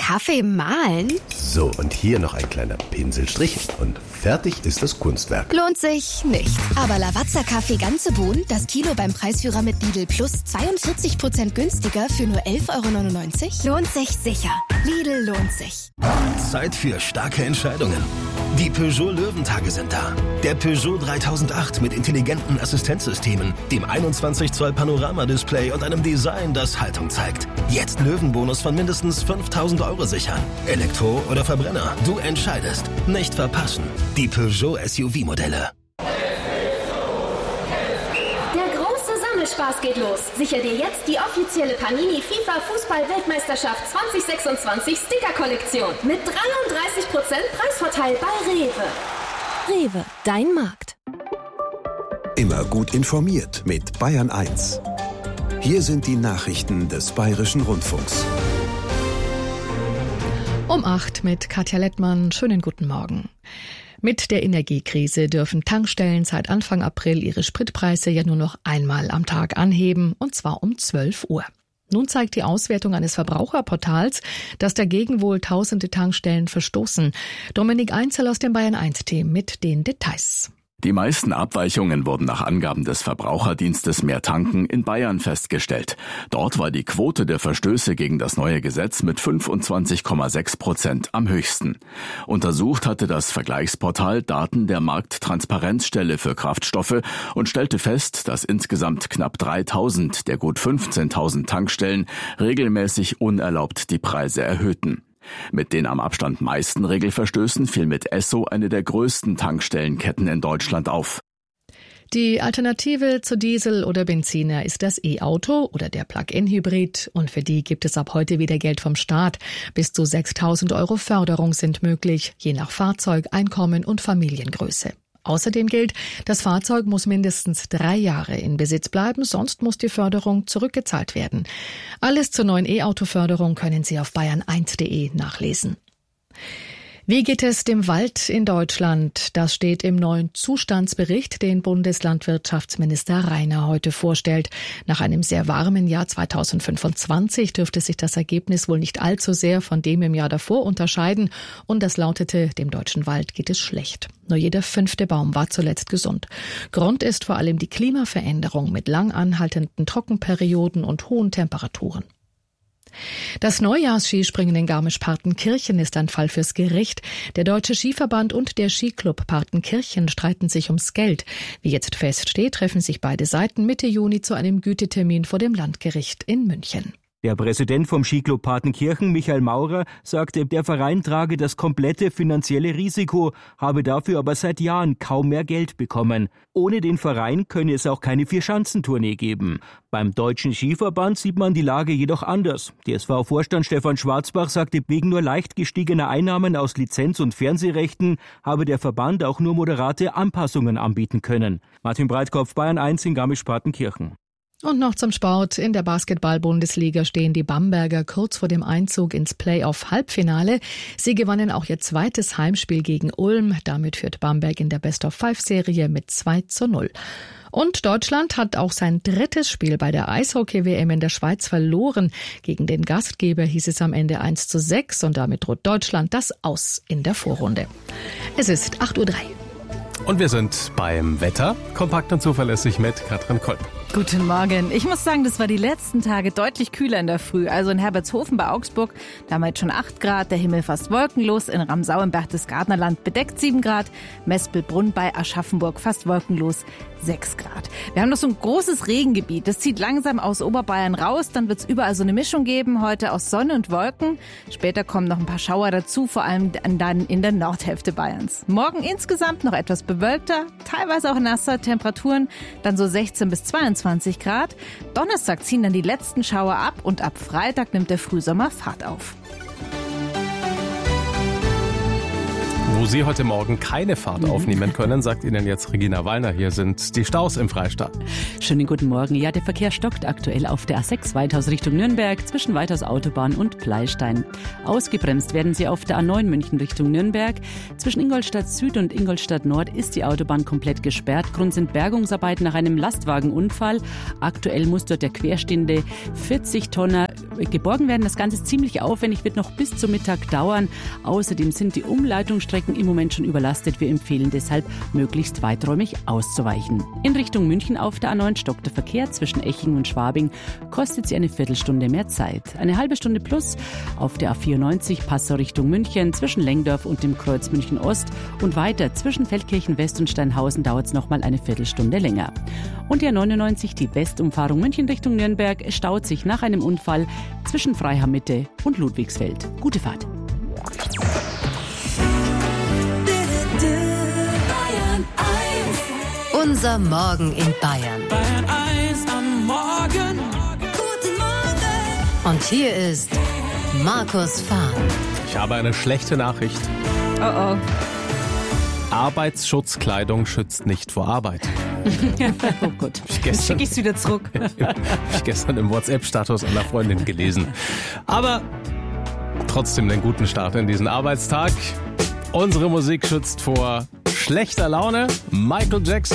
Kaffee mahlen? So, und hier noch ein kleiner Pinselstrich und fertig ist das Kunstwerk. Lohnt sich nicht. Aber Lavazza-Kaffee ganze Bohnen, das Kilo beim Preisführer mit Lidl Plus 42% günstiger für nur 11,99 €? Lohnt sich sicher. Lidl lohnt sich. Zeit für starke Entscheidungen. Die Peugeot Löwentage sind da. Der Peugeot 3008 mit intelligenten Assistenzsystemen, dem 21 Zoll Panoramadisplay und einem Design, das Haltung zeigt. Jetzt Löwenbonus von mindestens 5.000 € sichern. Elektro oder Verbrenner, du entscheidest. Nicht verpassen. Die Peugeot SUV-Modelle. Der große Sammelspaß geht los. Sicher dir jetzt die offizielle Panini FIFA Fußball-Weltmeisterschaft 2026 Sticker-Kollektion mit 33% Preisvorteil bei Rewe. Rewe, dein Markt. Immer gut informiert mit Bayern 1. Hier sind die Nachrichten des Bayerischen Rundfunks. Um 8 mit Katja Lettmann. Schönen guten Morgen. Mit der Energiekrise dürfen Tankstellen seit Anfang April ihre Spritpreise ja nur noch einmal am Tag anheben, und zwar um 12 Uhr. Nun zeigt die Auswertung eines Verbraucherportals, dass dagegen wohl tausende Tankstellen verstoßen. Dominik Einzel aus dem Bayern-1-Team mit den Details. Die meisten Abweichungen wurden nach Angaben des Verbraucherdienstes Mehr Tanken in Bayern festgestellt. Dort war die Quote der Verstöße gegen das neue Gesetz mit 25,6% am höchsten. Untersucht hatte das Vergleichsportal Daten der Markttransparenzstelle für Kraftstoffe und stellte fest, dass insgesamt knapp 3.000 der gut 15.000 Tankstellen regelmäßig unerlaubt die Preise erhöhten. Mit den am Abstand meisten Regelverstößen fiel mit Esso eine der größten Tankstellenketten in Deutschland auf. Die Alternative zu Diesel oder Benziner ist das E-Auto oder der Plug-in-Hybrid, und für die gibt es ab heute wieder Geld vom Staat. Bis zu 6.000 € Förderung sind möglich, je nach Fahrzeug, Einkommen und Familiengröße. Außerdem gilt, das Fahrzeug muss mindestens 3 Jahre in Besitz bleiben, sonst muss die Förderung zurückgezahlt werden. Alles zur neuen E-Auto-Förderung können Sie auf bayern1.de nachlesen. Wie geht es dem Wald in Deutschland? Das steht im neuen Zustandsbericht, den Bundeslandwirtschaftsminister Rainer heute vorstellt. Nach einem sehr warmen Jahr 2025 dürfte sich das Ergebnis wohl nicht allzu sehr von dem im Jahr davor unterscheiden. Und das lautete, dem deutschen Wald geht es schlecht. Nur jeder 5. Baum war zuletzt gesund. Grund ist vor allem die Klimaveränderung mit lang anhaltenden Trockenperioden und hohen Temperaturen. Das Neujahrsskispringen in Garmisch-Partenkirchen ist ein Fall fürs Gericht. Der Deutsche Skiverband und der Skiclub Partenkirchen streiten sich ums Geld. Wie jetzt feststeht, treffen sich beide Seiten Mitte Juni zu einem Gütetermin vor dem Landgericht in München. Der Präsident vom Skiclub Partenkirchen, Michael Maurer, sagte, der Verein trage das komplette finanzielle Risiko, habe dafür aber seit Jahren kaum mehr Geld bekommen. Ohne den Verein könne es auch keine Vierschanzentournee geben. Beim Deutschen Skiverband sieht man die Lage jedoch anders. DSV-Vorstand Stefan Schwarzbach sagte, wegen nur leicht gestiegener Einnahmen aus Lizenz- und Fernsehrechten habe der Verband auch nur moderate Anpassungen anbieten können. Martin Breitkopf, Bayern 1 in Garmisch-Partenkirchen. Und noch zum Sport. In der Basketball-Bundesliga stehen die Bamberger kurz vor dem Einzug ins Playoff-Halbfinale. Sie gewannen auch ihr zweites Heimspiel gegen Ulm. Damit führt Bamberg in der Best-of-5-Serie mit 2:0. Und Deutschland hat auch sein drittes Spiel bei der Eishockey-WM in der Schweiz verloren. Gegen den Gastgeber hieß es am Ende 1:6 und damit droht Deutschland das Aus in der Vorrunde. Es ist 8:03 Uhr. Und wir sind beim Wetter, kompakt und zuverlässig mit Katrin Kolb. Guten Morgen. Ich muss sagen, das war die letzten Tage deutlich kühler in der Früh. Also in Herbertshofen bei Augsburg, da haben wir jetzt schon 8 Grad, der Himmel fast wolkenlos. In Ramsau im Berchtesgadener Land bedeckt 7 Grad. Mespelbrunn bei Aschaffenburg fast wolkenlos 6 Grad. Wir haben noch so ein großes Regengebiet. Das zieht langsam aus Oberbayern raus. Dann wird es überall so eine Mischung geben. Heute aus Sonne und Wolken. Später kommen noch ein paar Schauer dazu, vor allem dann in der Nordhälfte Bayerns. Morgen insgesamt noch etwas bewölkter, teilweise auch nasser, Temperaturen dann so 16 bis 22 Grad. Donnerstag ziehen dann die letzten Schauer ab und ab Freitag nimmt der Frühsommer Fahrt auf. Wo Sie heute Morgen keine Fahrt aufnehmen können, sagt Ihnen jetzt Regina Wallner. Hier sind die Staus im Freistaat. Schönen guten Morgen. Ja, der Verkehr stockt aktuell auf der A6 Weithaus Richtung Nürnberg zwischen Weithaus Autobahn und Pleystein. Ausgebremst werden Sie auf der A9 München Richtung Nürnberg. Zwischen Ingolstadt Süd und Ingolstadt Nord ist die Autobahn komplett gesperrt. Grund sind Bergungsarbeiten nach einem Lastwagenunfall. Aktuell muss dort der querstehende 40-Tonner geborgen werden. Das Ganze ist ziemlich aufwendig, wird noch bis zum Mittag dauern. Außerdem sind die Umleitungsstrecken im Moment schon überlastet. Wir empfehlen deshalb, möglichst weiträumig auszuweichen. In Richtung München auf der A9 stockt der Verkehr zwischen Eching und Schwabing. Kostet Sie eine Viertelstunde mehr Zeit. Eine halbe Stunde plus auf der A94 Passau Richtung München zwischen Lengdorf und dem Kreuz München Ost. Und weiter zwischen Feldkirchen West und Steinhausen dauert es nochmal eine Viertelstunde länger. Und die A99, die Westumfahrung München Richtung Nürnberg, staut sich nach einem Unfall zwischen Freiham Mitte und Ludwigsfeld. Gute Fahrt. Unser Morgen in Bayern. Bayern 1 am Morgen. Guten Morgen. Und hier ist Markus Fahr. Ich habe eine schlechte Nachricht. Oh oh. Arbeitsschutzkleidung schützt nicht vor Arbeit. Oh Gott, jetzt schicke ich es wieder zurück. Habe ich gestern im WhatsApp-Status einer Freundin gelesen. Aber trotzdem einen guten Start in diesen Arbeitstag. Unsere Musik schützt vor schlechter Laune. Michael Jackson.